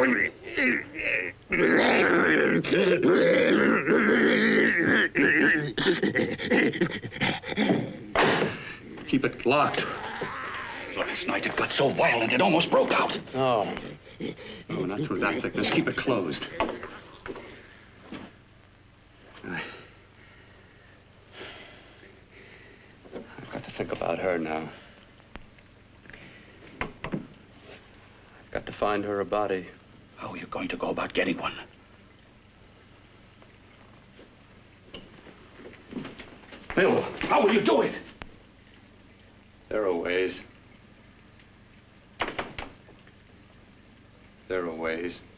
Keep it locked. Last night it got so violent it almost broke out. Oh. Oh, not through that thickness. Keep it closed. I've got to think about her now. I've got to find her a body. How are you going to go about getting one? Bill, how will you do it? There are ways. There are ways.